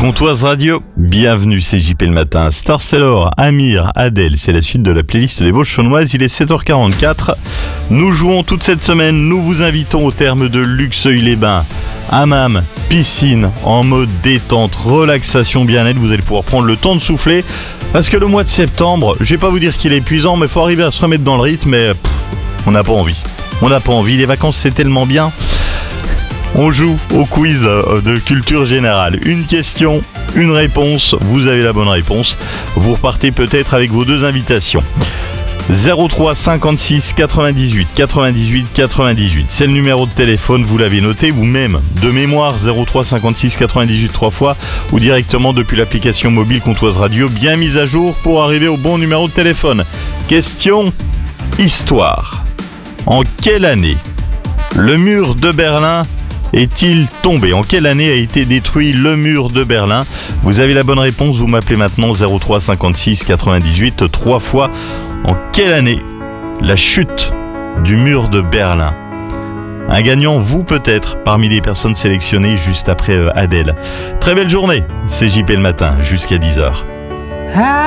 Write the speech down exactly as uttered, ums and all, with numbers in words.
Pontoise Radio, bienvenue, c'est J P le matin. Star Sailor, Amir, Adèle, c'est la suite de la playlist des Vosges-Chaunnoises, il est sept heures quarante-quatre. Nous jouons toute cette semaine, nous vous invitons au terme de Luxeuil-les-Bains. Hammam, piscine, en mode détente, relaxation, bien-être, vous allez pouvoir prendre le temps de souffler. Parce que le mois de septembre, je vais pas vous dire qu'il est épuisant, mais il faut arriver à se remettre dans le rythme, mais pff, on n'a pas envie. On n'a pas envie, les vacances c'est tellement bien. On joue au quiz de culture générale. Une question, une réponse, vous avez la bonne réponse. Vous repartez peut-être avec vos deux invitations. zéro trois cinquante-six quatre-vingt-dix-huit quatre-vingt-dix-huit quatre-vingt-dix-huit. C'est le numéro de téléphone, vous l'avez noté, ou même de mémoire zéro trois cinquante-six quatre-vingt-dix-huit trois fois, ou directement depuis l'application mobile Pontoise Radio, bien mise à jour pour arriver au bon numéro de téléphone. Question, histoire. En quelle année le mur de Berlin est-il tombé? En quelle année a été détruit le mur de Berlin? Vous avez la bonne réponse, vous m'appelez maintenant zéro trois cinquante-six quatre-vingt-dix-huit trois fois. En quelle année la chute du mur de Berlin? Un gagnant, vous peut-être, parmi les personnes sélectionnées juste après euh, Adèle. Très belle journée, c'est J P le matin, jusqu'à dix heures.